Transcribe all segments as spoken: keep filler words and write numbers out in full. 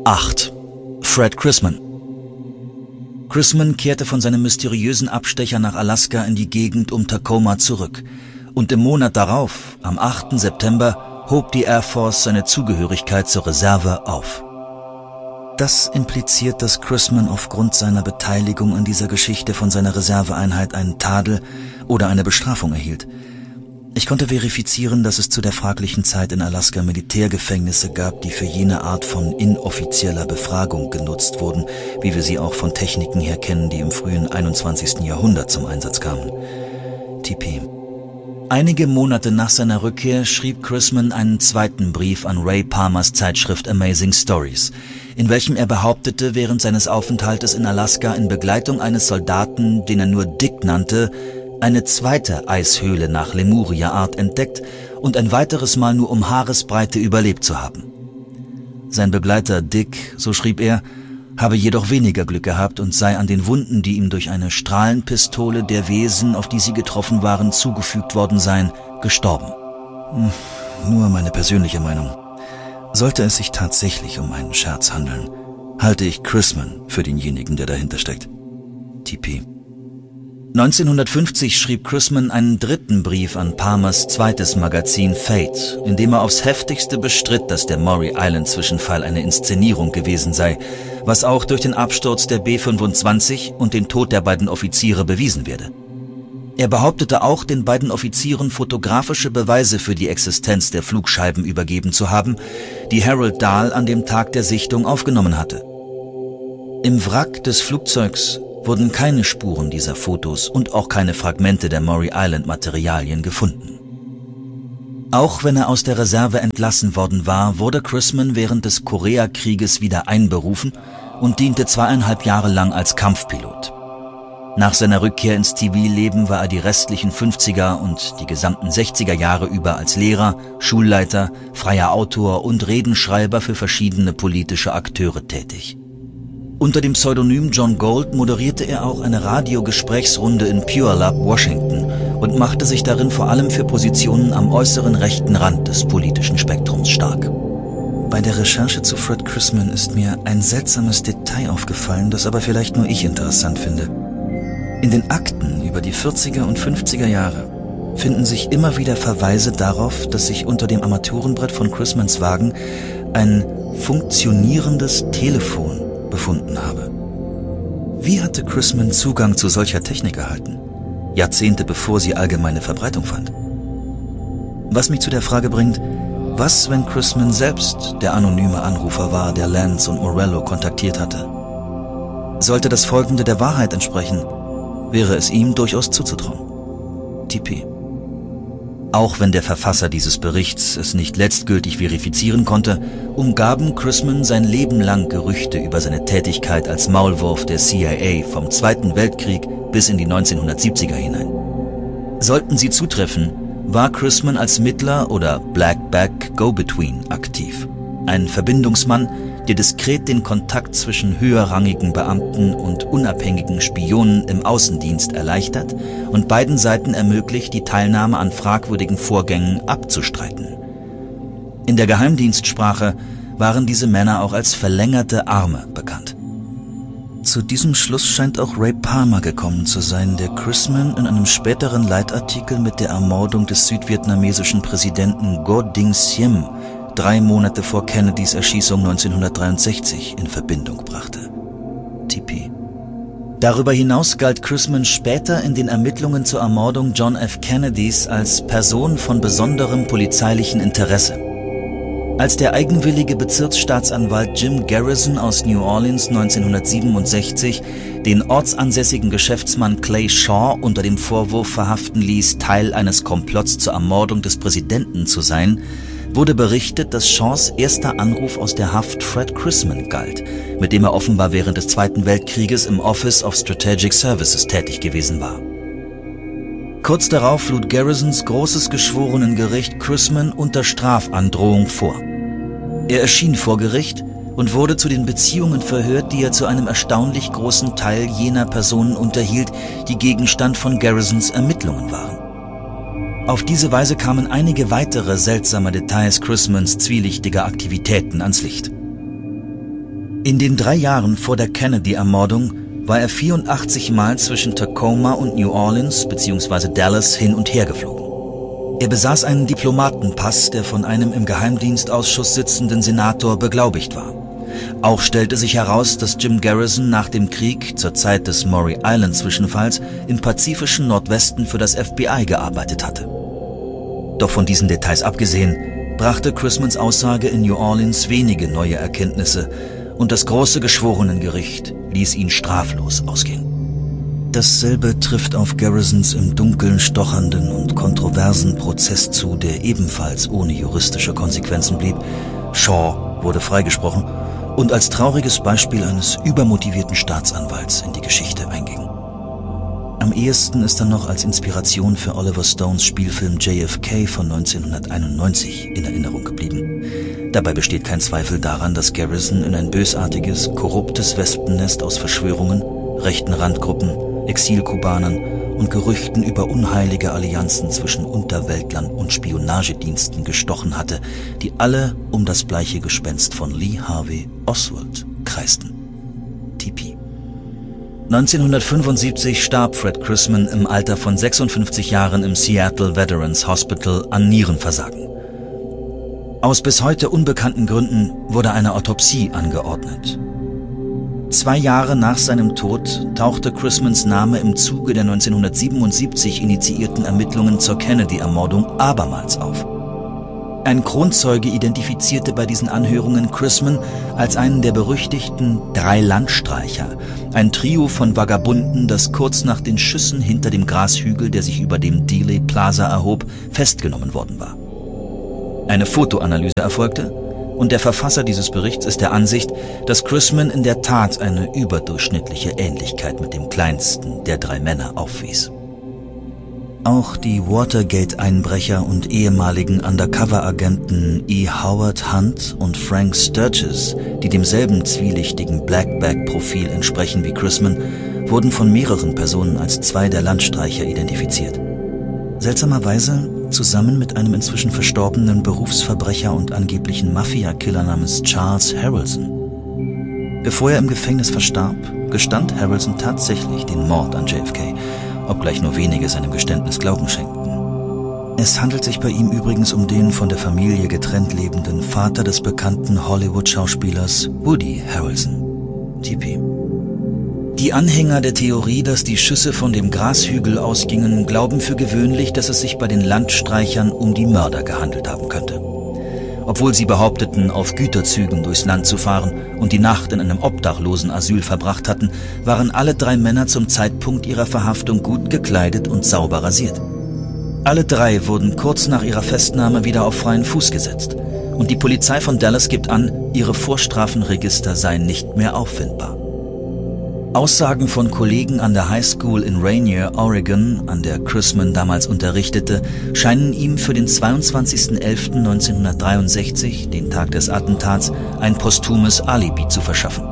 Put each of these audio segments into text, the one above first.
acht. Fred Chrisman. Chrisman kehrte von seinem mysteriösen Abstecher nach Alaska in die Gegend um Tacoma zurück. Und im Monat darauf, am achten September, hob die Air Force seine Zugehörigkeit zur Reserve auf. Das impliziert, dass Chrisman aufgrund seiner Beteiligung an dieser Geschichte von seiner Reserveeinheit einen Tadel oder eine Bestrafung erhielt. Ich konnte verifizieren, dass es zu der fraglichen Zeit in Alaska Militärgefängnisse gab, die für jene Art von inoffizieller Befragung genutzt wurden, wie wir sie auch von Techniken her kennen, die im frühen einundzwanzigsten Jahrhundert zum Einsatz kamen. T P. Einige Monate nach seiner Rückkehr schrieb Chrisman einen zweiten Brief an Ray Palmers Zeitschrift Amazing Stories, in welchem er behauptete, während seines Aufenthaltes in Alaska in Begleitung eines Soldaten, den er nur Dick nannte, eine zweite Eishöhle nach Lemuria-Art entdeckt und ein weiteres Mal nur um Haaresbreite überlebt zu haben. Sein Begleiter Dick, so schrieb er, habe jedoch weniger Glück gehabt und sei an den Wunden, die ihm durch eine Strahlenpistole der Wesen, auf die sie getroffen waren, zugefügt worden seien, gestorben. Hm, nur meine persönliche Meinung. Sollte es sich tatsächlich um einen Scherz handeln, halte ich Chrisman für denjenigen, der dahinter steckt. T P. neunzehnhundertfünfzig schrieb Chrisman einen dritten Brief an Palmers zweites Magazin Fate, in dem er aufs Heftigste bestritt, dass der Maury-Island-Zwischenfall eine Inszenierung gewesen sei, was auch durch den Absturz der B fünfundzwanzig und den Tod der beiden Offiziere bewiesen werde. Er behauptete auch, den beiden Offizieren fotografische Beweise für die Existenz der Flugscheiben übergeben zu haben, die Harold Dahl an dem Tag der Sichtung aufgenommen hatte. Im Wrack des Flugzeugs wurden keine Spuren dieser Fotos und auch keine Fragmente der Maury-Island-Materialien gefunden. Auch wenn er aus der Reserve entlassen worden war, wurde Chrisman während des Koreakrieges wieder einberufen und diente zweieinhalb Jahre lang als Kampfpilot. Nach seiner Rückkehr ins Zivilleben war er die restlichen fünfziger und die gesamten sechziger Jahre über als Lehrer, Schulleiter, freier Autor und Redenschreiber für verschiedene politische Akteure tätig. Unter dem Pseudonym John Gold moderierte er auch eine Radiogesprächsrunde in Puyallup, Washington und machte sich darin vor allem für Positionen am äußeren rechten Rand des politischen Spektrums stark. Bei der Recherche zu Fred Chrisman ist mir ein seltsames Detail aufgefallen, das aber vielleicht nur ich interessant finde. In den Akten über die vierziger und fünfziger Jahre finden sich immer wieder Verweise darauf, dass sich unter dem Armaturenbrett von Chrismans Wagen ein funktionierendes Telefon befunden habe. Wie hatte Chrisman Zugang zu solcher Technik erhalten? Jahrzehnte bevor sie allgemeine Verbreitung fand. Was mich zu der Frage bringt, was, wenn Chrisman selbst der anonyme Anrufer war, der Lance und Morello kontaktiert hatte? Sollte das Folgende der Wahrheit entsprechen, wäre es ihm durchaus zuzutrauen. T P. Auch wenn der Verfasser dieses Berichts es nicht letztgültig verifizieren konnte, umgaben Chrisman sein Leben lang Gerüchte über seine Tätigkeit als Maulwurf der C I A vom Zweiten Weltkrieg bis in die neunzehnhundertsiebziger hinein. Sollten sie zutreffen, war Chrisman als Mittler oder Blackback Go-Between aktiv. Ein Verbindungsmann, der diskret den Kontakt zwischen höherrangigen Beamten und unabhängigen Spionen im Außendienst erleichtert und beiden Seiten ermöglicht, die Teilnahme an fragwürdigen Vorgängen abzustreiten. In der Geheimdienstsprache waren diese Männer auch als verlängerte Arme bekannt. Zu diesem Schluss scheint auch Ray Palmer gekommen zu sein, der Chrisman in einem späteren Leitartikel mit der Ermordung des südvietnamesischen Präsidenten Ngo Dinh Siem drei Monate vor Kennedys Erschießung neunzehnhundertdreiundsechzig in Verbindung brachte. T P. Darüber hinaus galt Chrisman später in den Ermittlungen zur Ermordung John F. Kennedys als Person von besonderem polizeilichen Interesse. Als der eigenwillige Bezirksstaatsanwalt Jim Garrison aus New Orleans neunzehnhundertsiebenundsechzig den ortsansässigen Geschäftsmann Clay Shaw unter dem Vorwurf verhaften ließ, Teil eines Komplotts zur Ermordung des Präsidenten zu sein, wurde berichtet, dass Shaws erster Anruf aus der Haft Fred Chrisman galt, mit dem er offenbar während des Zweiten Weltkrieges im Office of Strategic Services tätig gewesen war. Kurz darauf lud Garrisons großes Geschworenengericht Chrisman unter Strafandrohung vor. Er erschien vor Gericht und wurde zu den Beziehungen verhört, die er zu einem erstaunlich großen Teil jener Personen unterhielt, die Gegenstand von Garrisons Ermittlungen waren. Auf diese Weise kamen einige weitere seltsame Details Chrismans zwielichtiger Aktivitäten ans Licht. In den drei Jahren vor der Kennedy-Ermordung war er vierundachtzig Mal zwischen Tacoma und New Orleans bzw. Dallas hin und her geflogen. Er besaß einen Diplomatenpass, der von einem im Geheimdienstausschuss sitzenden Senator beglaubigt war. Auch stellte sich heraus, dass Jim Garrison nach dem Krieg zur Zeit des Maury Island-Zwischenfalls im pazifischen Nordwesten für das F B I gearbeitet hatte. Doch von diesen Details abgesehen, brachte Chrismans Aussage in New Orleans wenige neue Erkenntnisse und das große Geschworenengericht ließ ihn straflos ausgehen. Dasselbe trifft auf Garrisons im Dunkeln stochernden und kontroversen Prozess zu, der ebenfalls ohne juristische Konsequenzen blieb. Shaw wurde freigesprochen und als trauriges Beispiel eines übermotivierten Staatsanwalts in die Geschichte einging. Am ehesten ist er noch als Inspiration für Oliver Stones Spielfilm J F K von neunzehnhunderteinundneunzig in Erinnerung geblieben. Dabei besteht kein Zweifel daran, dass Garrison in ein bösartiges, korruptes Wespennest aus Verschwörungen, rechten Randgruppen, Exilkubanern und Gerüchten über unheilige Allianzen zwischen Unterweltlern und Spionagediensten gestochen hatte, die alle um das bleiche Gespenst von Lee Harvey Oswald kreisten. T P. neunzehnhundertfünfundsiebzig starb Fred Chrisman im Alter von sechsundfünfzig Jahren im Seattle Veterans Hospital an Nierenversagen. Aus bis heute unbekannten Gründen wurde eine Autopsie angeordnet. Zwei Jahre nach seinem Tod tauchte Chrismans Name im Zuge der neunzehnhundertsiebenundsiebzig initiierten Ermittlungen zur Kennedy-Ermordung abermals auf. Ein Kronzeuge identifizierte bei diesen Anhörungen Chrisman als einen der berüchtigten drei Landstreicher, ein Trio von Vagabunden, das kurz nach den Schüssen hinter dem Grashügel, der sich über dem Dealey Plaza erhob, festgenommen worden war. Eine Fotoanalyse erfolgte und der Verfasser dieses Berichts ist der Ansicht, dass Chrisman in der Tat eine überdurchschnittliche Ähnlichkeit mit dem kleinsten der drei Männer aufwies. Auch die Watergate-Einbrecher und ehemaligen Undercover-Agenten E. Howard Hunt und Frank Sturgis, die demselben zwielichtigen Blackbag-Profil entsprechen wie Chrisman, wurden von mehreren Personen als zwei der Landstreicher identifiziert. Seltsamerweise zusammen mit einem inzwischen verstorbenen Berufsverbrecher und angeblichen Mafia-Killer namens Charles Harrelson. Bevor er im Gefängnis verstarb, gestand Harrelson tatsächlich den Mord an J F K, obgleich nur wenige seinem Geständnis Glauben schenkten. Es handelt sich bei ihm übrigens um den von der Familie getrennt lebenden Vater des bekannten Hollywood-Schauspielers Woody Harrelson. T P. Die Anhänger der Theorie, dass die Schüsse von dem Grashügel ausgingen, glauben für gewöhnlich, dass es sich bei den Landstreichern um die Mörder gehandelt haben könnte. Obwohl sie behaupteten, auf Güterzügen durchs Land zu fahren und die Nacht in einem Obdachlosenasyl verbracht hatten, waren alle drei Männer zum Zeitpunkt ihrer Verhaftung gut gekleidet und sauber rasiert. Alle drei wurden kurz nach ihrer Festnahme wieder auf freien Fuß gesetzt und die Polizei von Dallas gibt an, ihre Vorstrafenregister seien nicht mehr auffindbar. Aussagen von Kollegen an der High School in Rainier, Oregon, an der Chrisman damals unterrichtete, scheinen ihm für den zweiundzwanzigsten elften neunzehnhundertdreiundsechzig, den Tag des Attentats, ein posthumes Alibi zu verschaffen.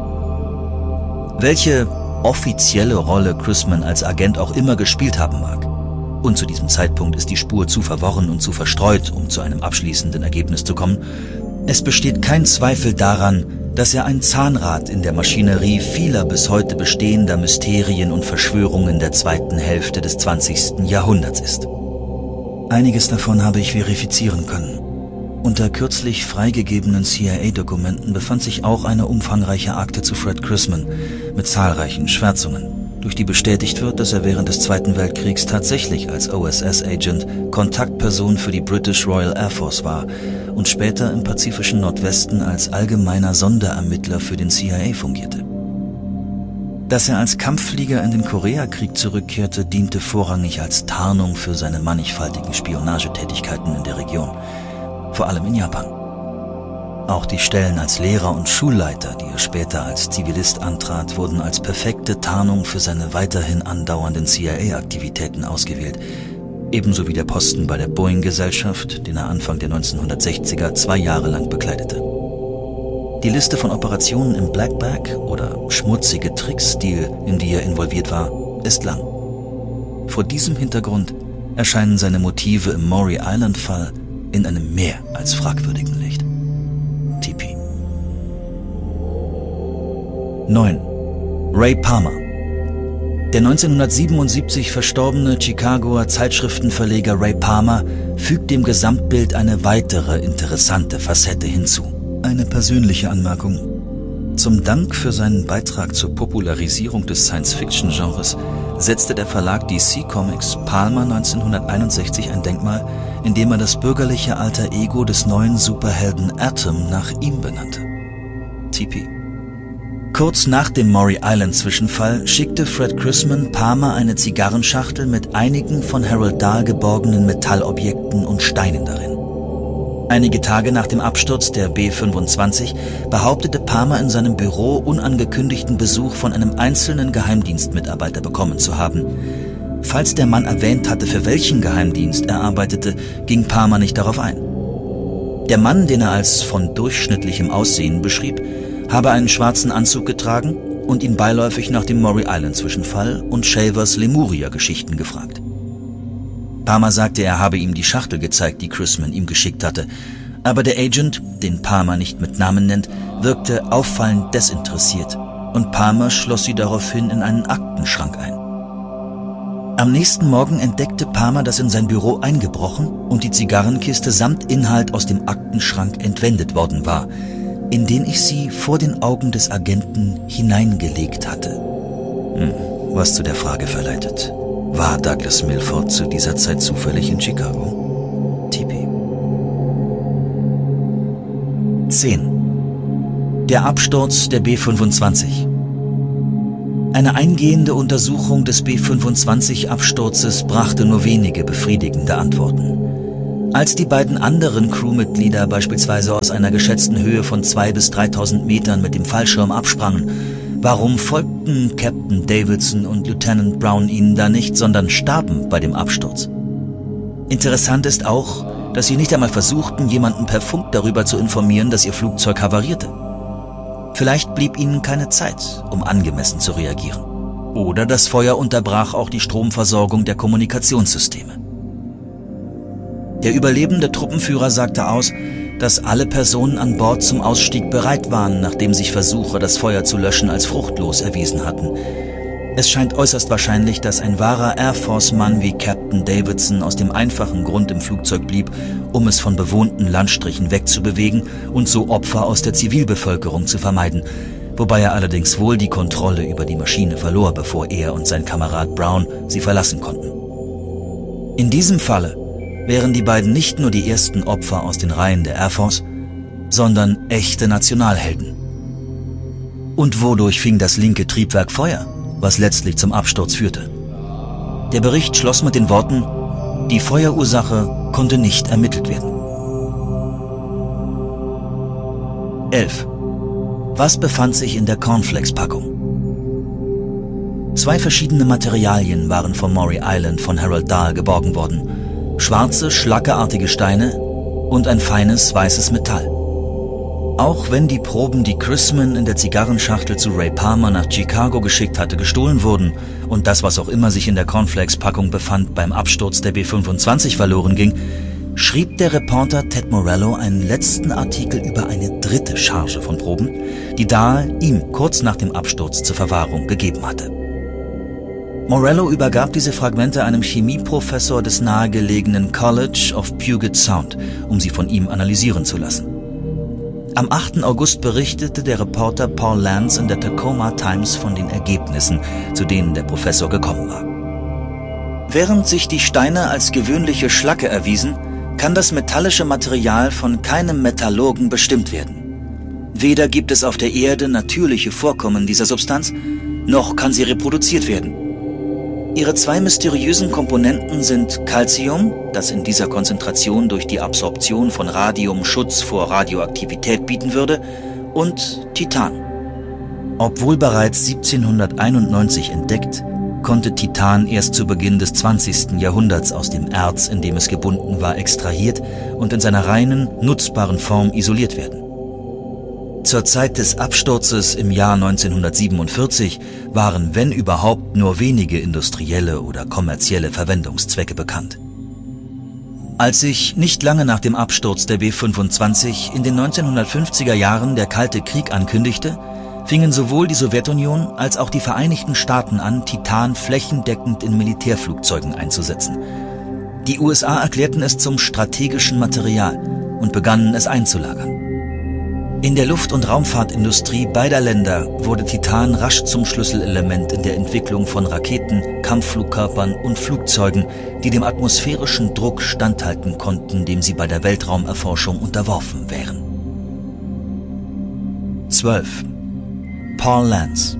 Welche offizielle Rolle Chrisman als Agent auch immer gespielt haben mag, und zu diesem Zeitpunkt ist die Spur zu verworren und zu verstreut, um zu einem abschließenden Ergebnis zu kommen, es besteht kein Zweifel daran, dass er ein Zahnrad in der Maschinerie vieler bis heute bestehender Mysterien und Verschwörungen der zweiten Hälfte des zwanzigsten Jahrhunderts ist. Einiges davon habe ich verifizieren können. Unter kürzlich freigegebenen C I A-Dokumenten befand sich auch eine umfangreiche Akte zu Fred Chrisman mit zahlreichen Schwärzungen, durch die bestätigt wird, dass er während des Zweiten Weltkriegs tatsächlich als O S S-Agent Kontaktperson für die British Royal Air Force war und später im pazifischen Nordwesten als allgemeiner Sonderermittler für den C I A fungierte. Dass er als Kampfflieger in den Koreakrieg zurückkehrte, diente vorrangig als Tarnung für seine mannigfaltigen Spionagetätigkeiten in der Region, vor allem in Japan. Auch die Stellen als Lehrer und Schulleiter, die er später als Zivilist antrat, wurden als perfekte Tarnung für seine weiterhin andauernden C I A-Aktivitäten ausgewählt, ebenso wie der Posten bei der Boeing-Gesellschaft, den er Anfang der neunzehnhundertsechziger zwei Jahre lang bekleidete. Die Liste von Operationen im Black Bag oder schmutzige Trickstil, in die er involviert war, ist lang. Vor diesem Hintergrund erscheinen seine Motive im Maury Island-Fall in einem mehr als fragwürdigen Licht. T P. neun. Ray Palmer. Der neunzehnhundertsiebenundsiebzig verstorbene Chicagoer Zeitschriftenverleger Ray Palmer fügt dem Gesamtbild eine weitere interessante Facette hinzu. Eine persönliche Anmerkung. Zum Dank für seinen Beitrag zur Popularisierung des Science-Fiction-Genres setzte der Verlag D C Comics Palmer neunzehnhunderteinundsechzig ein Denkmal, in dem er das bürgerliche Alter Ego des neuen Superhelden Atom nach ihm benannte. T P. Kurz nach dem Maury Island-Zwischenfall schickte Fred Chrisman Palmer eine Zigarrenschachtel mit einigen von Harold Dahl geborgenen Metallobjekten und Steinen darin. Einige Tage nach dem Absturz der B fünfundzwanzig behauptete Palmer in seinem Büro unangekündigten Besuch von einem einzelnen Geheimdienstmitarbeiter bekommen zu haben. Falls der Mann erwähnt hatte, für welchen Geheimdienst er arbeitete, ging Palmer nicht darauf ein. Der Mann, den er als von durchschnittlichem Aussehen beschrieb, habe einen schwarzen Anzug getragen und ihn beiläufig nach dem Maury Island-Zwischenfall und Shavers Lemuria-Geschichten gefragt. Palmer sagte, er habe ihm die Schachtel gezeigt, die Chrisman ihm geschickt hatte, aber der Agent, den Palmer nicht mit Namen nennt, wirkte auffallend desinteressiert und Palmer schloss sie daraufhin in einen Aktenschrank ein. Am nächsten Morgen entdeckte Palmer, dass in sein Büro eingebrochen und die Zigarrenkiste samt Inhalt aus dem Aktenschrank entwendet worden war, in den ich sie vor den Augen des Agenten hineingelegt hatte. Hm, was zu der Frage verleitet. War Douglas Milford zu dieser Zeit zufällig in Chicago? T P. zehn. Der Absturz der B fünfundzwanzig. Eine eingehende Untersuchung des B fünfundzwanzig-Absturzes brachte nur wenige befriedigende Antworten. Als die beiden anderen Crewmitglieder beispielsweise aus einer geschätzten Höhe von zweitausend bis dreitausend Metern mit dem Fallschirm absprangen, warum folgten Captain Davidson und Lieutenant Brown ihnen da nicht, sondern starben bei dem Absturz? Interessant ist auch, dass sie nicht einmal versuchten, jemanden per Funk darüber zu informieren, dass ihr Flugzeug havarierte. Vielleicht blieb ihnen keine Zeit, um angemessen zu reagieren. Oder das Feuer unterbrach auch die Stromversorgung der Kommunikationssysteme. Der überlebende Truppenführer sagte aus, dass alle Personen an Bord zum Ausstieg bereit waren, nachdem sich Versuche, das Feuer zu löschen, als fruchtlos erwiesen hatten. Es scheint äußerst wahrscheinlich, dass ein wahrer Air Force-Mann wie Captain Davidson aus dem einfachen Grund im Flugzeug blieb, um es von bewohnten Landstrichen wegzubewegen und so Opfer aus der Zivilbevölkerung zu vermeiden, wobei er allerdings wohl die Kontrolle über die Maschine verlor, bevor er und sein Kamerad Brown sie verlassen konnten. In diesem Falle wären die beiden nicht nur die ersten Opfer aus den Reihen der Air Force, sondern echte Nationalhelden. Und wodurch fing das linke Triebwerk Feuer, was letztlich zum Absturz führte? Der Bericht schloss mit den Worten: Die Feuerursache konnte nicht ermittelt werden. elf. Was befand sich in der Cornflakes-Packung? Zwei verschiedene Materialien waren vom Maury Island von Harold Dahl geborgen worden: schwarze, schlackeartige Steine und ein feines, weißes Metall. Auch wenn die Proben, die Chrisman in der Zigarrenschachtel zu Ray Palmer nach Chicago geschickt hatte, gestohlen wurden und das, was auch immer sich in der Cornflakes-Packung befand, beim Absturz der B fünfundzwanzig verloren ging, schrieb der Reporter Ted Morello einen letzten Artikel über eine dritte Charge von Proben, die Dahl ihm kurz nach dem Absturz zur Verwahrung gegeben hatte. Morello übergab diese Fragmente einem Chemieprofessor des nahegelegenen College of Puget Sound, um sie von ihm analysieren zu lassen. Am achten August berichtete der Reporter Paul Lance in der Tacoma Times von den Ergebnissen, zu denen der Professor gekommen war. Während sich die Steine als gewöhnliche Schlacke erwiesen, kann das metallische Material von keinem Metallurgen bestimmt werden. Weder gibt es auf der Erde natürliche Vorkommen dieser Substanz, noch kann sie reproduziert werden. Ihre zwei mysteriösen Komponenten sind Calcium, das in dieser Konzentration durch die Absorption von Radium Schutz vor Radioaktivität bieten würde, und Titan. Obwohl bereits siebzehnhunderteinundneunzig entdeckt, konnte Titan erst zu Beginn des zwanzigsten Jahrhunderts aus dem Erz, in dem es gebunden war, extrahiert und in seiner reinen, nutzbaren Form isoliert werden. Zur Zeit des Absturzes im Jahr neunzehnhundertsiebenundvierzig waren, wenn überhaupt, nur wenige industrielle oder kommerzielle Verwendungszwecke bekannt. Als sich nicht lange nach dem Absturz der B fünfundzwanzig in den neunzehnhundertfünfziger Jahren der Kalte Krieg ankündigte, fingen sowohl die Sowjetunion als auch die Vereinigten Staaten an, Titan flächendeckend in Militärflugzeugen einzusetzen. Die U S A erklärten es zum strategischen Material und begannen es einzulagern. In der Luft- und Raumfahrtindustrie beider Länder wurde Titan rasch zum Schlüsselelement in der Entwicklung von Raketen, Kampfflugkörpern und Flugzeugen, die dem atmosphärischen Druck standhalten konnten, dem sie bei der Weltraumerforschung unterworfen wären. zwölf. Paul Lance.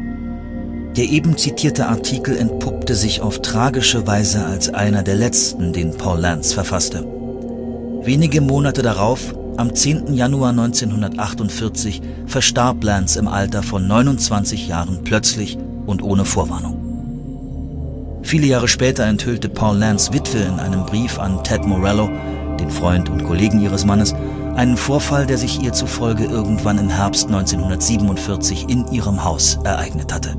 Der eben zitierte Artikel entpuppte sich auf tragische Weise als einer der letzten, den Paul Lance verfasste. Wenige Monate darauf, am zehnten Januar neunzehnhundertachtundvierzig, verstarb Lance im Alter von neunundzwanzig Jahren plötzlich und ohne Vorwarnung. Viele Jahre später enthüllte Paul Lance' Witwe in einem Brief an Ted Morello, den Freund und Kollegen ihres Mannes, einen Vorfall, der sich ihr zufolge irgendwann im Herbst neunzehnhundertsiebenundvierzig in ihrem Haus ereignet hatte.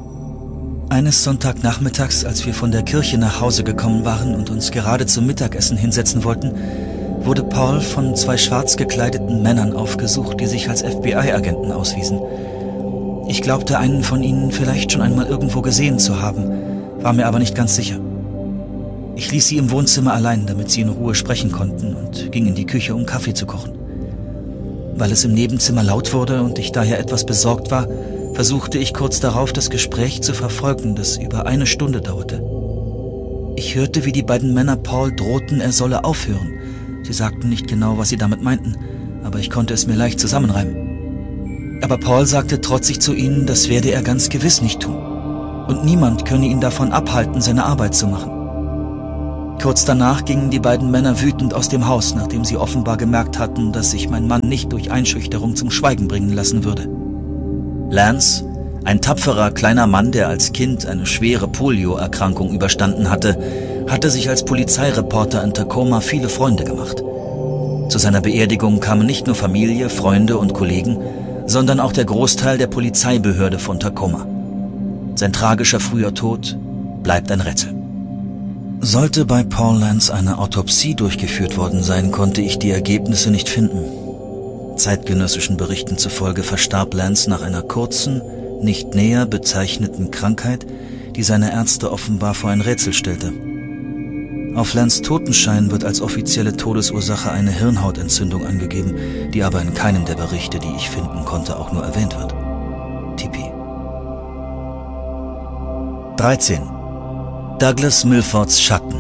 Eines Sonntagnachmittags, als wir von der Kirche nach Hause gekommen waren und uns gerade zum Mittagessen hinsetzen wollten, wurde Paul von zwei schwarz gekleideten Männern aufgesucht, die sich als F B I-Agenten auswiesen. Ich glaubte, einen von ihnen vielleicht schon einmal irgendwo gesehen zu haben, war mir aber nicht ganz sicher. Ich ließ sie im Wohnzimmer allein, damit sie in Ruhe sprechen konnten, und ging in die Küche, um Kaffee zu kochen. Weil es im Nebenzimmer laut wurde und ich daher etwas besorgt war, versuchte ich kurz darauf, das Gespräch zu verfolgen, das über eine Stunde dauerte. Ich hörte, wie die beiden Männer Paul drohten, er solle aufhören. Sie sagten nicht genau, was sie damit meinten, aber ich konnte es mir leicht zusammenreimen. Aber Paul sagte trotzig zu ihnen, das werde er ganz gewiss nicht tun. Und niemand könne ihn davon abhalten, seine Arbeit zu machen. Kurz danach gingen die beiden Männer wütend aus dem Haus, nachdem sie offenbar gemerkt hatten, dass sich mein Mann nicht durch Einschüchterung zum Schweigen bringen lassen würde. Lance, ein tapferer kleiner Mann, der als Kind eine schwere Polioerkrankung überstanden hatte, hatte sich als Polizeireporter in Tacoma viele Freunde gemacht. Zu seiner Beerdigung kamen nicht nur Familie, Freunde und Kollegen, sondern auch der Großteil der Polizeibehörde von Tacoma. Sein tragischer früher Tod bleibt ein Rätsel. Sollte bei Paul Lance eine Autopsie durchgeführt worden sein, konnte ich die Ergebnisse nicht finden. Zeitgenössischen Berichten zufolge verstarb Lance nach einer kurzen, nicht näher bezeichneten Krankheit, die seine Ärzte offenbar vor ein Rätsel stellte. Auf Lance' Totenschein wird als offizielle Todesursache eine Hirnhautentzündung angegeben, die aber in keinem der Berichte, die ich finden konnte, auch nur erwähnt wird. T P. dreizehn. Douglas Milfords Schatten.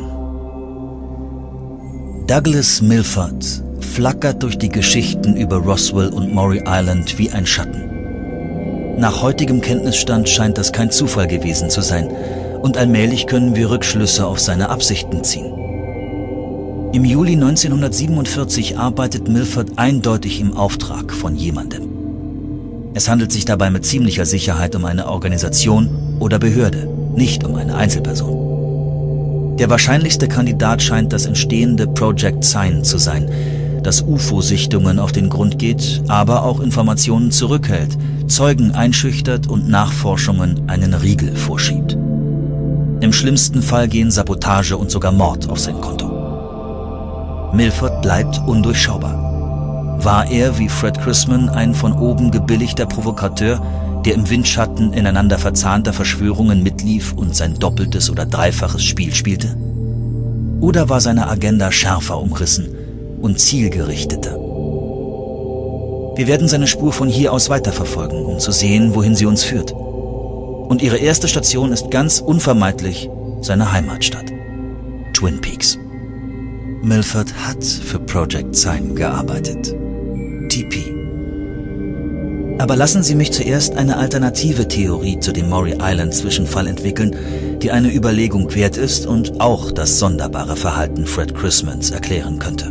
Douglas Milford flackert durch die Geschichten über Roswell und Maury Island wie ein Schatten. Nach heutigem Kenntnisstand scheint das kein Zufall gewesen zu sein, und allmählich können wir Rückschlüsse auf seine Absichten ziehen. Im Juli neunzehnhundertsiebenundvierzig arbeitet Milford eindeutig im Auftrag von jemandem. Es handelt sich dabei mit ziemlicher Sicherheit um eine Organisation oder Behörde, nicht um eine Einzelperson. Der wahrscheinlichste Kandidat scheint das entstehende Project Sign zu sein, das U F O-Sichtungen auf den Grund geht, aber auch Informationen zurückhält, Zeugen einschüchtert und Nachforschungen einen Riegel vorschiebt. Im schlimmsten Fall gehen Sabotage und sogar Mord auf sein Konto. Milford bleibt undurchschaubar. War er, wie Fred Chrisman, ein von oben gebilligter Provokateur, der im Windschatten ineinander verzahnter Verschwörungen mitlief und sein doppeltes oder dreifaches Spiel spielte? Oder war seine Agenda schärfer umrissen und zielgerichteter? Wir werden seine Spur von hier aus weiterverfolgen, um zu sehen, wohin sie uns führt. Und ihre erste Station ist ganz unvermeidlich seine Heimatstadt, Twin Peaks. Milford hat für Project Sign gearbeitet. T P. Aber lassen Sie mich zuerst eine alternative Theorie zu dem Maury Island Zwischenfall entwickeln, die eine Überlegung wert ist und auch das sonderbare Verhalten Fred Chrismans erklären könnte.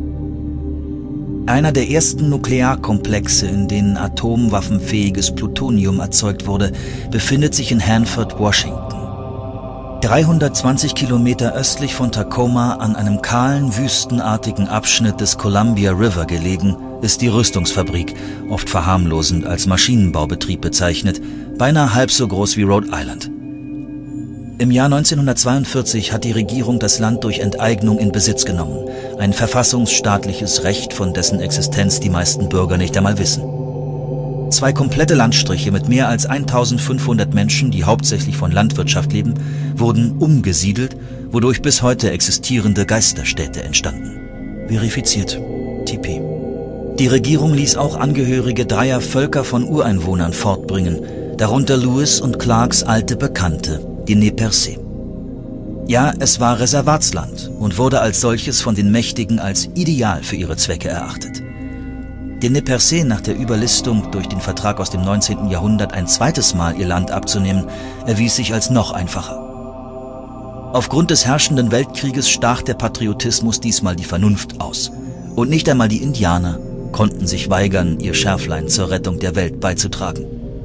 Einer der ersten Nuklearkomplexe, in denen atomwaffenfähiges Plutonium erzeugt wurde, befindet sich in Hanford, Washington. dreihundertzwanzig Kilometer östlich von Tacoma, an einem kahlen, wüstenartigen Abschnitt des Columbia River gelegen, ist die Rüstungsfabrik, oft verharmlosend als Maschinenbaubetrieb bezeichnet, beinahe halb so groß wie Rhode Island. Im Jahr neunzehnhundertzweiundvierzig hat die Regierung das Land durch Enteignung in Besitz genommen, ein verfassungsstaatliches Recht, von dessen Existenz die meisten Bürger nicht einmal wissen. Zwei komplette Landstriche mit mehr als eintausendfünfhundert Menschen, die hauptsächlich von Landwirtschaft leben, wurden umgesiedelt, wodurch bis heute existierende Geisterstädte entstanden. Verifiziert. T P. Die Regierung ließ auch Angehörige dreier Völker von Ureinwohnern fortbringen, darunter Lewis und Clarks alte Bekannte, die Nez Percés. Ja, es war Reservatsland und wurde als solches von den Mächtigen als ideal für ihre Zwecke erachtet. Den Nez Percés nach der Überlistung durch den Vertrag aus dem neunzehnten Jahrhundert ein zweites Mal ihr Land abzunehmen, erwies sich als noch einfacher. Aufgrund des herrschenden Weltkrieges stach der Patriotismus diesmal die Vernunft aus. Und nicht einmal die Indianer konnten sich weigern, ihr Schärflein zur Rettung der Welt beizutragen.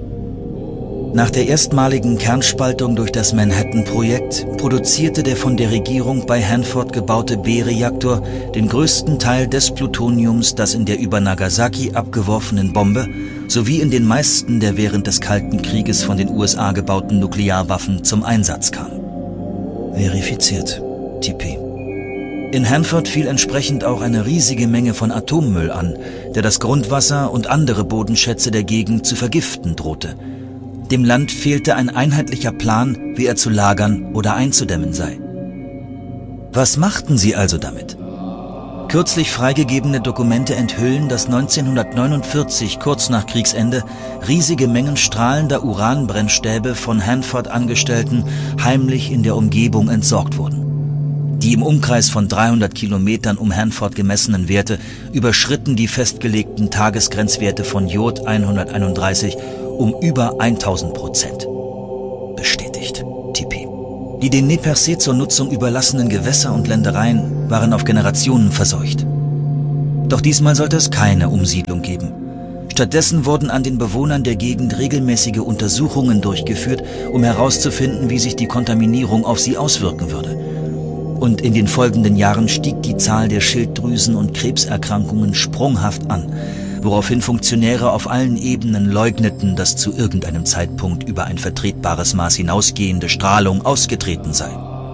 Nach der erstmaligen Kernspaltung durch das Manhattan-Projekt produzierte der von der Regierung bei Hanford gebaute B-Reaktor den größten Teil des Plutoniums, das in der über Nagasaki abgeworfenen Bombe sowie in den meisten der während des Kalten Krieges von den U S A gebauten Nuklearwaffen zum Einsatz kam. Verifiziert. T P. In Hanford fiel entsprechend auch eine riesige Menge von Atommüll an, der das Grundwasser und andere Bodenschätze der Gegend zu vergiften drohte. Dem Land fehlte ein einheitlicher Plan, wie er zu lagern oder einzudämmen sei. Was machten sie also damit? Kürzlich freigegebene Dokumente enthüllen, dass neunzehnhundertneunundvierzig, kurz nach Kriegsende, riesige Mengen strahlender Uranbrennstäbe von Hanford-Angestellten heimlich in der Umgebung entsorgt wurden. Die im Umkreis von dreihundert Kilometern um Hanford gemessenen Werte überschritten die festgelegten Tagesgrenzwerte von Jod hunderteinunddreißig um über tausend Prozent. Bestätigt. T P. Die den Nez Percés zur Nutzung überlassenen Gewässer und Ländereien waren auf Generationen verseucht. Doch diesmal sollte es keine Umsiedlung geben. Stattdessen wurden an den Bewohnern der Gegend regelmäßige Untersuchungen durchgeführt, um herauszufinden, wie sich die Kontaminierung auf sie auswirken würde. Und in den folgenden Jahren stieg die Zahl der Schilddrüsen- und Krebserkrankungen sprunghaft an, woraufhin Funktionäre auf allen Ebenen leugneten, dass zu irgendeinem Zeitpunkt über ein vertretbares Maß hinausgehende Strahlung ausgetreten sei.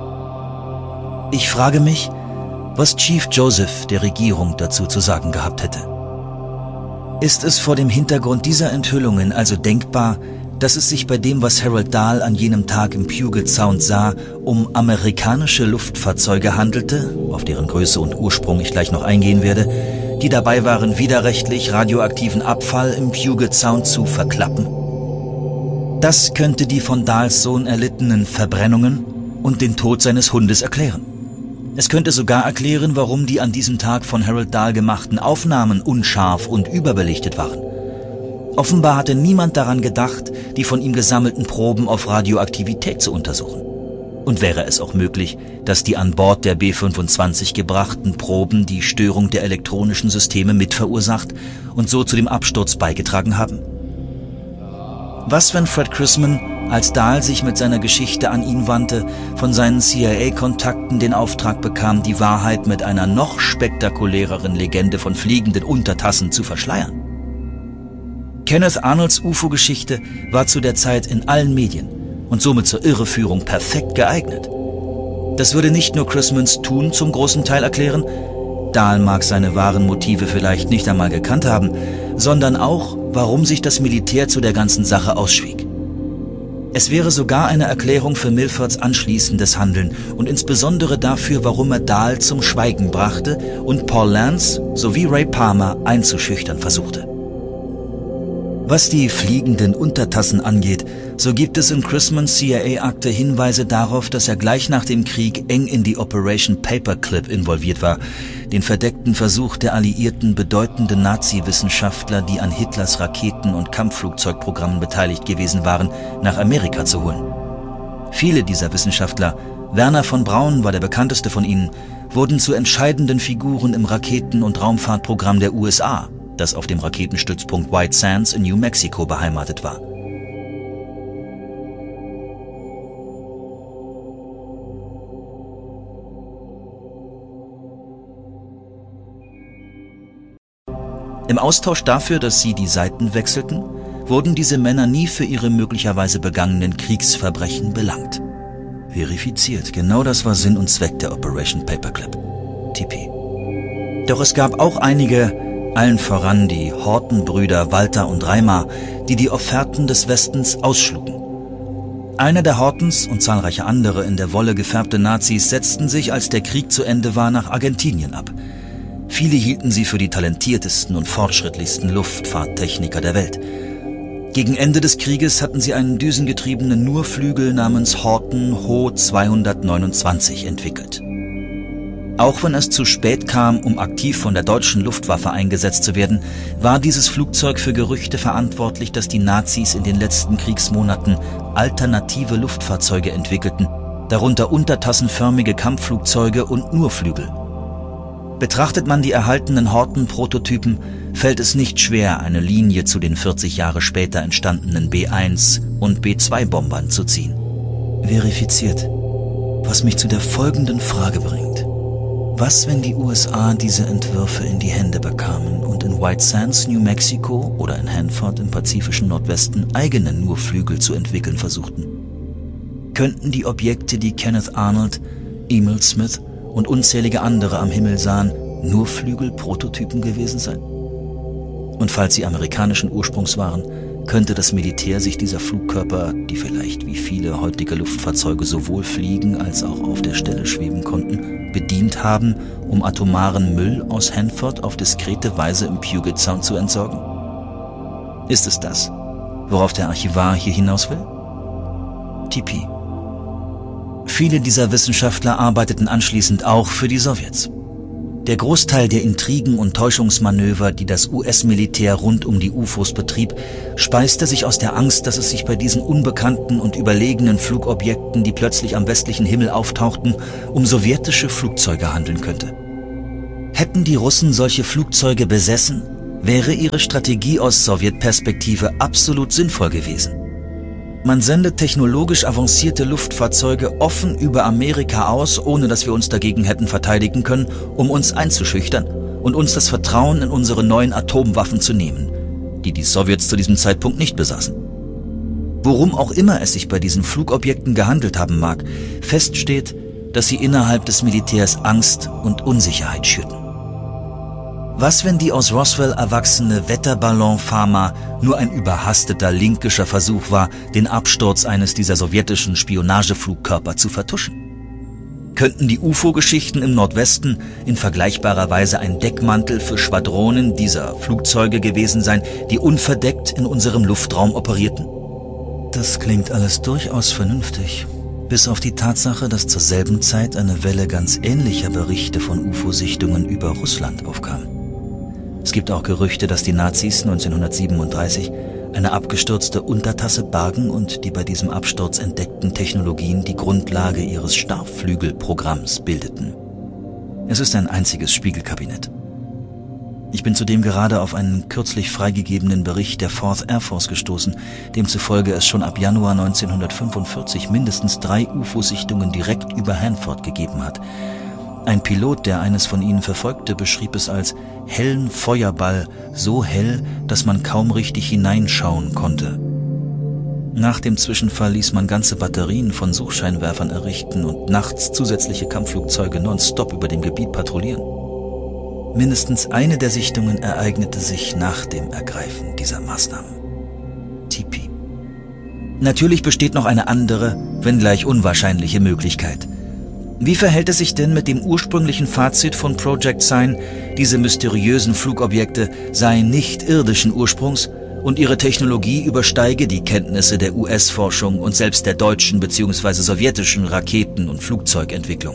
Ich frage mich, was Chief Joseph der Regierung dazu zu sagen gehabt hätte. Ist es vor dem Hintergrund dieser Enthüllungen also denkbar, dass es sich bei dem, was Harold Dahl an jenem Tag im Puget Sound sah, um amerikanische Luftfahrzeuge handelte, auf deren Größe und Ursprung ich gleich noch eingehen werde, die dabei waren, widerrechtlich radioaktiven Abfall im Puget Sound zu verklappen? Das könnte die von Dahls Sohn erlittenen Verbrennungen und den Tod seines Hundes erklären. Es könnte sogar erklären, warum die an diesem Tag von Harold Dahl gemachten Aufnahmen unscharf und überbelichtet waren. Offenbar hatte niemand daran gedacht, die von ihm gesammelten Proben auf Radioaktivität zu untersuchen. Und wäre es auch möglich, dass die an Bord der B fünfundzwanzig gebrachten Proben die Störung der elektronischen Systeme mitverursacht und so zu dem Absturz beigetragen haben? Was, wenn Fred Chrisman, als Dahl sich mit seiner Geschichte an ihn wandte, von seinen C I A-Kontakten den Auftrag bekam, die Wahrheit mit einer noch spektakuläreren Legende von fliegenden Untertassen zu verschleiern? Kenneth Arnolds U F O-Geschichte war zu der Zeit in allen Medien und somit zur Irreführung perfekt geeignet. Das würde nicht nur Chrismans Tun zum großen Teil erklären, Dahl mag seine wahren Motive vielleicht nicht einmal gekannt haben, sondern auch, warum sich das Militär zu der ganzen Sache ausschwieg. Es wäre sogar eine Erklärung für Milfords anschließendes Handeln und insbesondere dafür, warum er Dahl zum Schweigen brachte und Paul Lance sowie Ray Palmer einzuschüchtern versuchte. Was die fliegenden Untertassen angeht, so gibt es in Chrismans C I A-Akte Hinweise darauf, dass er gleich nach dem Krieg eng in die Operation Paperclip involviert war, den verdeckten Versuch der Alliierten, bedeutende Nazi-Wissenschaftler, die an Hitlers Raketen- und Kampfflugzeugprogrammen beteiligt gewesen waren, nach Amerika zu holen. Viele dieser Wissenschaftler, Werner von Braun war der bekannteste von ihnen, wurden zu entscheidenden Figuren im Raketen- und Raumfahrtprogramm der U S A, das auf dem Raketenstützpunkt White Sands in New Mexico beheimatet war. Im Austausch dafür, dass sie die Seiten wechselten, wurden diese Männer nie für ihre möglicherweise begangenen Kriegsverbrechen belangt. Verifiziert, genau das war Sinn und Zweck der Operation Paperclip. T P. Doch es gab auch einige Allen voran die Horten-Brüder Walter und Reimar, die die Offerten des Westens ausschlugen. Einer der Hortens und zahlreiche andere in der Wolle gefärbte Nazis setzten sich, als der Krieg zu Ende war, nach Argentinien ab. Viele hielten sie für die talentiertesten und fortschrittlichsten Luftfahrttechniker der Welt. Gegen Ende des Krieges hatten sie einen düsengetriebenen Nurflügel namens Horten Ho zweihundertneunundzwanzig entwickelt. Auch wenn es zu spät kam, um aktiv von der deutschen Luftwaffe eingesetzt zu werden, war dieses Flugzeug für Gerüchte verantwortlich, dass die Nazis in den letzten Kriegsmonaten alternative Luftfahrzeuge entwickelten, darunter untertassenförmige Kampfflugzeuge und Nurflügel. Betrachtet man die erhaltenen Horten-Prototypen, fällt es nicht schwer, eine Linie zu den vierzig Jahre später entstandenen B eins und B zwei Bombern zu ziehen. Verifiziert. Was mich zu der folgenden Frage bringt. Was, wenn die U S A diese Entwürfe in die Hände bekamen und in White Sands, New Mexico oder in Hanford im pazifischen Nordwesten eigene Nurflügel zu entwickeln versuchten? Könnten die Objekte, die Kenneth Arnold, Emil Smith und unzählige andere am Himmel sahen, Nurflügel-Prototypen gewesen sein? Und falls sie amerikanischen Ursprungs waren, könnte das Militär sich dieser Flugkörper, die vielleicht wie viele heutige Luftfahrzeuge sowohl fliegen als auch auf der Stelle schweben konnten, bedient haben, um atomaren Müll aus Hanford auf diskrete Weise im Puget Sound zu entsorgen? Ist es das, worauf der Archivar hier hinaus will? T P. Viele dieser Wissenschaftler arbeiteten anschließend auch für die Sowjets. Der Großteil der Intrigen und Täuschungsmanöver, die das U S-Militär rund um die U F Os betrieb, speiste sich aus der Angst, dass es sich bei diesen unbekannten und überlegenen Flugobjekten, die plötzlich am westlichen Himmel auftauchten, um sowjetische Flugzeuge handeln könnte. Hätten die Russen solche Flugzeuge besessen, wäre ihre Strategie aus Sowjetperspektive absolut sinnvoll gewesen. Man sendet technologisch avancierte Luftfahrzeuge offen über Amerika aus, ohne dass wir uns dagegen hätten verteidigen können, um uns einzuschüchtern und uns das Vertrauen in unsere neuen Atomwaffen zu nehmen, die die Sowjets zu diesem Zeitpunkt nicht besaßen. Worum auch immer es sich bei diesen Flugobjekten gehandelt haben mag, fest steht, dass sie innerhalb des Militärs Angst und Unsicherheit schürten. Was, wenn die aus Roswell erwachsene Wetterballon-Pharma nur ein überhasteter linkischer Versuch war, den Absturz eines dieser sowjetischen Spionageflugkörper zu vertuschen? Könnten die U F O-Geschichten im Nordwesten in vergleichbarer Weise ein Deckmantel für Schwadronen dieser Flugzeuge gewesen sein, die unverdeckt in unserem Luftraum operierten? Das klingt alles durchaus vernünftig, bis auf die Tatsache, dass zur selben Zeit eine Welle ganz ähnlicher Berichte von U F O-Sichtungen über Russland aufkam. Es gibt auch Gerüchte, dass die Nazis neunzehnhundertsiebenunddreißig eine abgestürzte Untertasse bargen und die bei diesem Absturz entdeckten Technologien die Grundlage ihres Starrflügelprogramms bildeten. Es ist ein einziges Spiegelkabinett. Ich bin zudem gerade auf einen kürzlich freigegebenen Bericht der Fourth Air Force gestoßen, demzufolge es schon ab Januar neunzehnhundertfünfundvierzig mindestens drei U F O-Sichtungen direkt über Hanford gegeben hat. Ein Pilot, der eines von ihnen verfolgte, beschrieb es als hellen Feuerball, so hell, dass man kaum richtig hineinschauen konnte. Nach dem Zwischenfall ließ man ganze Batterien von Suchscheinwerfern errichten und nachts zusätzliche Kampfflugzeuge nonstop über dem Gebiet patrouillieren. Mindestens eine der Sichtungen ereignete sich nach dem Ergreifen dieser Maßnahmen. T P. Natürlich besteht noch eine andere, wenngleich unwahrscheinliche Möglichkeit. Wie verhält es sich denn mit dem ursprünglichen Fazit von Project Sign, diese mysteriösen Flugobjekte seien nicht irdischen Ursprungs und ihre Technologie übersteige die Kenntnisse der U S-Forschung und selbst der deutschen bzw. sowjetischen Raketen- und Flugzeugentwicklung?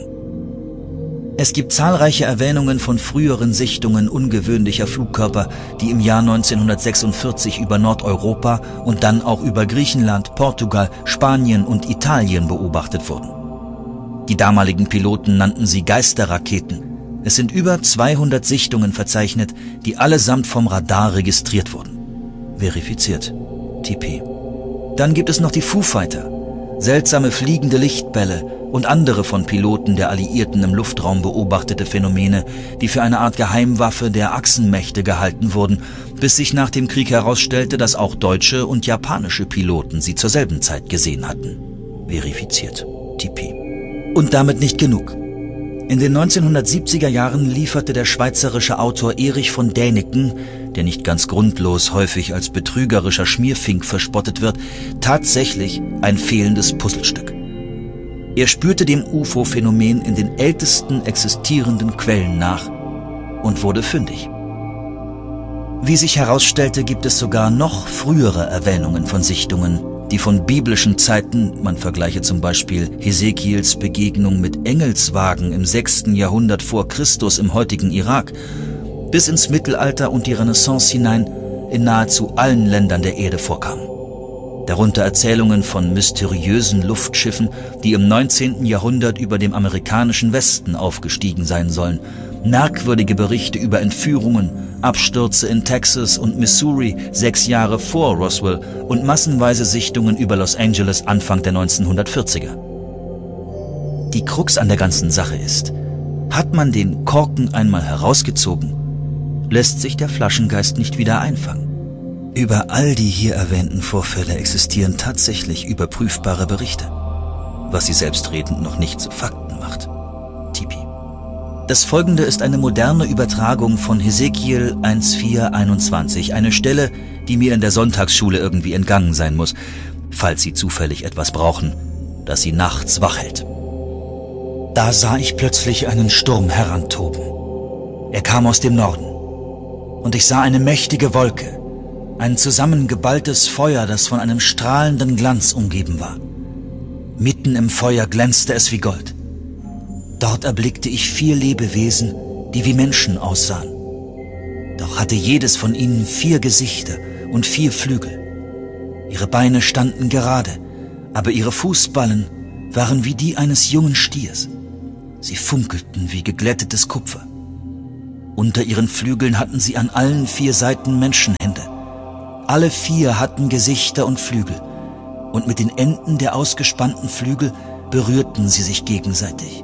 Es gibt zahlreiche Erwähnungen von früheren Sichtungen ungewöhnlicher Flugkörper, die im Jahr neunzehnhundertsechsundvierzig über Nordeuropa und dann auch über Griechenland, Portugal, Spanien und Italien beobachtet wurden. Die damaligen Piloten nannten sie Geisterraketen. Es sind über zweihundert Sichtungen verzeichnet, die allesamt vom Radar registriert wurden. Verifiziert. T P. Dann gibt es noch die Foo Fighter. Seltsame fliegende Lichtbälle und andere von Piloten der Alliierten im Luftraum beobachtete Phänomene, die für eine Art Geheimwaffe der Achsenmächte gehalten wurden, bis sich nach dem Krieg herausstellte, dass auch deutsche und japanische Piloten sie zur selben Zeit gesehen hatten. Verifiziert. T P. Und damit nicht genug. In den neunzehnhundertsiebziger Jahren lieferte der schweizerische Autor Erich von Däniken, der nicht ganz grundlos häufig als betrügerischer Schmierfink verspottet wird, tatsächlich ein fehlendes Puzzlestück. Er spürte dem U F O-Phänomen in den ältesten existierenden Quellen nach und wurde fündig. Wie sich herausstellte, gibt es sogar noch frühere Erwähnungen von Sichtungen, die von biblischen Zeiten, man vergleiche zum Beispiel Hesekiels Begegnung mit Engelswagen im sechsten Jahrhundert vor Christus im heutigen Irak, bis ins Mittelalter und die Renaissance hinein in nahezu allen Ländern der Erde vorkamen. Darunter Erzählungen von mysteriösen Luftschiffen, die im neunzehnten Jahrhundert über dem amerikanischen Westen aufgestiegen sein sollen, merkwürdige Berichte über Entführungen, Abstürze in Texas und Missouri sechs Jahre vor Roswell und massenweise Sichtungen über Los Angeles Anfang der neunzehnhundertvierziger. Die Krux an der ganzen Sache ist, hat man den Korken einmal herausgezogen, lässt sich der Flaschengeist nicht wieder einfangen. Über all die hier erwähnten Vorfälle existieren tatsächlich überprüfbare Berichte, was sie selbstredend noch nicht zu Fakten macht. Tipi. Das folgende ist eine moderne Übertragung von Hesekiel eins vier einundzwanzig, eine Stelle, die mir in der Sonntagsschule irgendwie entgangen sein muss, falls Sie zufällig etwas brauchen, das Sie nachts wach hält. Da sah ich plötzlich einen Sturm herantoben. Er kam aus dem Norden. Und ich sah eine mächtige Wolke, ein zusammengeballtes Feuer, das von einem strahlenden Glanz umgeben war. Mitten im Feuer glänzte es wie Gold. Dort erblickte ich vier Lebewesen, die wie Menschen aussahen. Doch hatte jedes von ihnen vier Gesichter und vier Flügel. Ihre Beine standen gerade, aber ihre Fußballen waren wie die eines jungen Stiers. Sie funkelten wie geglättetes Kupfer. Unter ihren Flügeln hatten sie an allen vier Seiten Menschenhände. Alle vier hatten Gesichter und Flügel, und mit den Enden der ausgespannten Flügel berührten sie sich gegenseitig.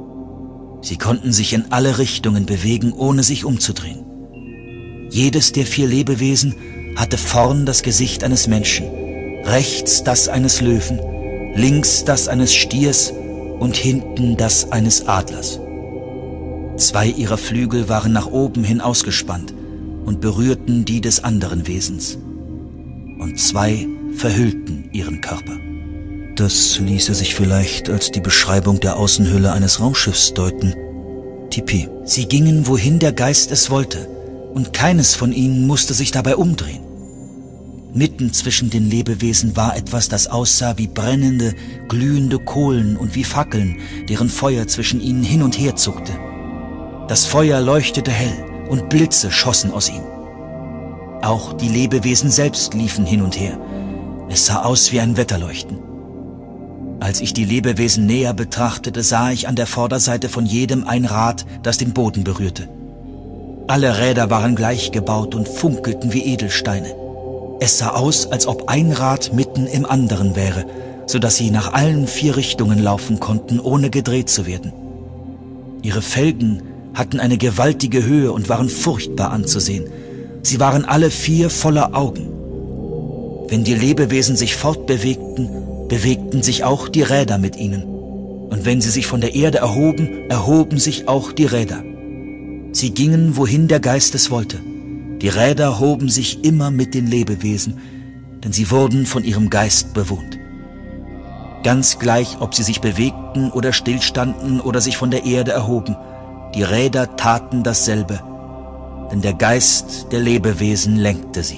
Sie konnten sich in alle Richtungen bewegen, ohne sich umzudrehen. Jedes der vier Lebewesen hatte vorn das Gesicht eines Menschen, rechts das eines Löwen, links das eines Stiers und hinten das eines Adlers. Zwei ihrer Flügel waren nach oben hin ausgespannt und berührten die des anderen Wesens. Und zwei verhüllten ihren Körper. Das ließe sich vielleicht als die Beschreibung der Außenhülle eines Raumschiffs deuten. Tipi. Sie gingen, wohin der Geist es wollte, und keines von ihnen musste sich dabei umdrehen. Mitten zwischen den Lebewesen war etwas, das aussah wie brennende, glühende Kohlen und wie Fackeln, deren Feuer zwischen ihnen hin und her zuckte. Das Feuer leuchtete hell und Blitze schossen aus ihm. Auch die Lebewesen selbst liefen hin und her. Es sah aus wie ein Wetterleuchten. Als ich die Lebewesen näher betrachtete, sah ich an der Vorderseite von jedem ein Rad, das den Boden berührte. Alle Räder waren gleich gebaut und funkelten wie Edelsteine. Es sah aus, als ob ein Rad mitten im anderen wäre, sodass sie nach allen vier Richtungen laufen konnten, ohne gedreht zu werden. Ihre Felgen hatten eine gewaltige Höhe und waren furchtbar anzusehen. Sie waren alle vier voller Augen. Wenn die Lebewesen sich fortbewegten, bewegten sich auch die Räder mit ihnen. Und wenn sie sich von der Erde erhoben, erhoben sich auch die Räder. Sie gingen, wohin der Geist es wollte. Die Räder hoben sich immer mit den Lebewesen, denn sie wurden von ihrem Geist bewohnt. Ganz gleich, ob sie sich bewegten oder stillstanden oder sich von der Erde erhoben, die Räder taten dasselbe, denn der Geist der Lebewesen lenkte sie.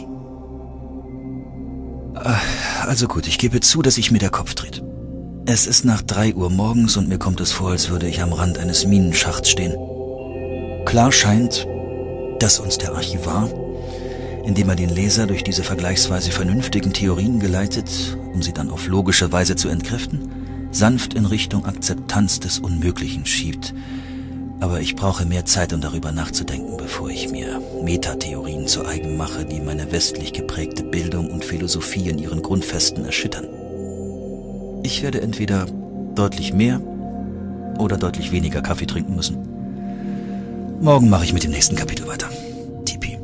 Also gut, ich gebe zu, dass ich mir der Kopf dreht. Es ist nach drei Uhr morgens und mir kommt es vor, als würde ich am Rand eines Minenschachts stehen. Klar scheint, dass uns der Archivar, indem er den Leser durch diese vergleichsweise vernünftigen Theorien geleitet, um sie dann auf logische Weise zu entkräften, sanft in Richtung Akzeptanz des Unmöglichen schiebt. Aber ich brauche mehr Zeit, um darüber nachzudenken, bevor ich mir Metatheorien zu eigen mache, die meine westlich geprägte Bildung und Philosophie in ihren Grundfesten erschüttern. Ich werde entweder deutlich mehr oder deutlich weniger Kaffee trinken müssen. Morgen mache ich mit dem nächsten Kapitel weiter. Tipi.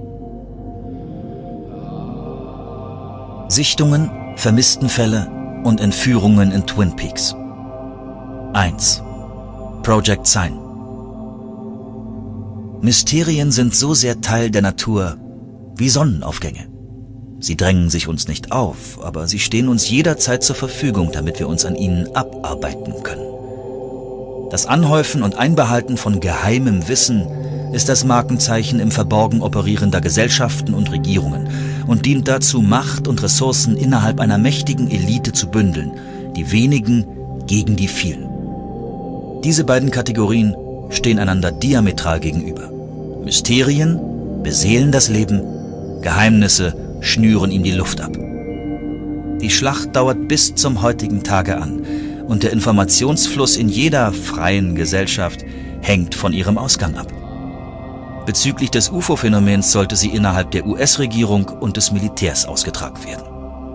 Sichtungen, Vermisstenfälle und Entführungen in Twin Peaks. eins. Project Sign. Mysterien sind so sehr Teil der Natur wie Sonnenaufgänge. Sie drängen sich uns nicht auf, aber sie stehen uns jederzeit zur Verfügung, damit wir uns an ihnen abarbeiten können. Das Anhäufen und Einbehalten von geheimem Wissen ist das Markenzeichen im Verborgen operierender Gesellschaften und Regierungen und dient dazu, Macht und Ressourcen innerhalb einer mächtigen Elite zu bündeln, die wenigen gegen die vielen. Diese beiden Kategorien stehen einander diametral gegenüber. Mysterien beseelen das Leben, Geheimnisse schnüren ihm die Luft ab. Die Schlacht dauert bis zum heutigen Tage an und der Informationsfluss in jeder freien Gesellschaft hängt von ihrem Ausgang ab. Bezüglich des U F O-Phänomens sollte sie innerhalb der U S-Regierung und des Militärs ausgetragen werden.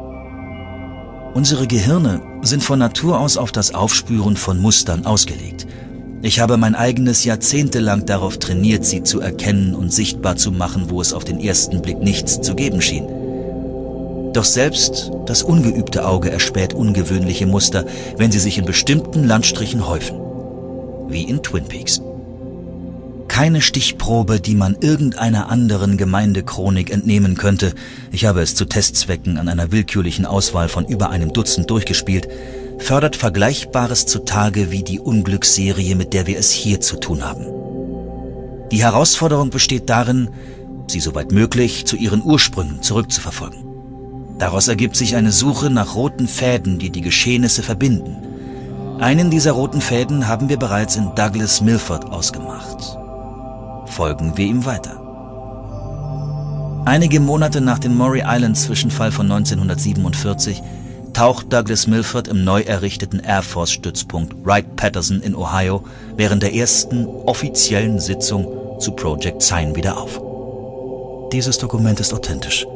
Unsere Gehirne sind von Natur aus auf das Aufspüren von Mustern ausgelegt. Ich habe mein eigenes jahrzehntelang darauf trainiert, sie zu erkennen und sichtbar zu machen, wo es auf den ersten Blick nichts zu geben schien. Doch selbst das ungeübte Auge erspäht ungewöhnliche Muster, wenn sie sich in bestimmten Landstrichen häufen. Wie in Twin Peaks. Keine Stichprobe, die man irgendeiner anderen Gemeindechronik entnehmen könnte. Ich habe es zu Testzwecken an einer willkürlichen Auswahl von über einem Dutzend durchgespielt, fördert Vergleichbares zutage wie die Unglücksserie, mit der wir es hier zu tun haben. Die Herausforderung besteht darin, sie soweit möglich zu ihren Ursprüngen zurückzuverfolgen. Daraus ergibt sich eine Suche nach roten Fäden, die die Geschehnisse verbinden. Einen dieser roten Fäden haben wir bereits in Douglas Milford ausgemacht. Folgen wir ihm weiter. Einige Monate nach dem Maury Island-Zwischenfall von neunzehnhundertsiebenundvierzig taucht Douglas Milford im neu errichteten Air Force-Stützpunkt Wright-Patterson in Ohio während der ersten offiziellen Sitzung zu Project Sign wieder auf. Dieses Dokument ist authentisch.